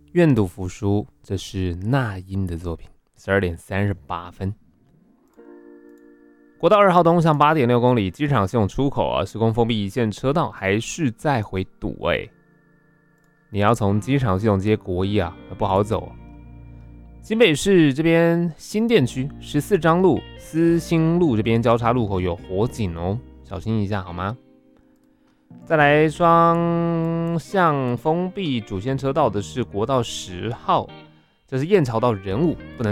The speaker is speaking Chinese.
愿赌服输，这是那英的作品。12:38。国道2号东向8.6公里，机场系统出口施工封闭一线车道，还是在回堵你要从机场系统接国一不好走新北市这边新店区14张路、思兴路这边交叉路口有火警小心一下好吗？再来双向封闭主线车道的是国道10号，这是燕巢到仁武，不能